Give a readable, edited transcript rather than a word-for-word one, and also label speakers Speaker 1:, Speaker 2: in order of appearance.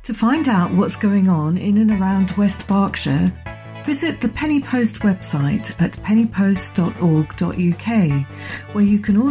Speaker 1: To find out what's going on in and around West Berkshire, visit the Penny Post website at pennypost.org.uk, where you can also